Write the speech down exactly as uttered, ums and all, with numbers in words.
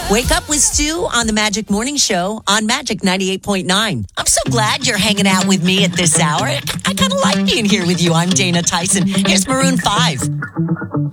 Wake up with Stu on the Magic Morning Show on Magic ninety-eight point nine. I'm so glad you're hanging out with me at this hour. I kind of like being here with you. I'm Dana Tyson. Here's Maroon five.